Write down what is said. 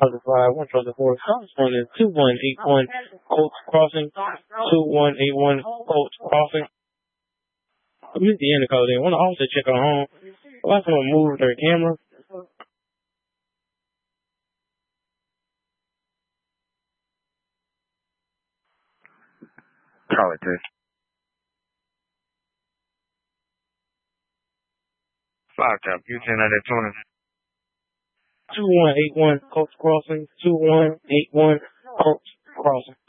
1 Charlie 4. House one is 2181 Colts Crossing. 2181 Colts Crossing. I missed the end of call in. Want to also check on home. Last one move their camera. Charlie 3. 5 Tap. You 10 out of 20. 2181 Colts Crossing. 2181 Colts Crossing.